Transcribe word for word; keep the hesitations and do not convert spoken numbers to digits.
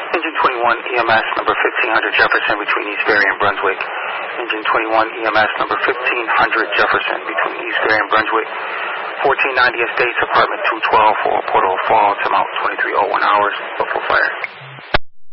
Engine twenty-one E M S number fifteen hundred Jefferson between Eastbury and Brunswick. Engine twenty-one E M S number fifteen hundred Jefferson between Eastbury and Brunswick. fourteen ninety Estates, apartment two twelve for Portal Falls, time out twenty-three oh one hours, before fire.